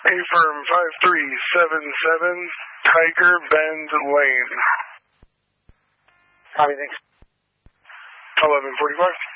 A-firm 5377, Tiger Bend Lane. Copy, thanks. 1145.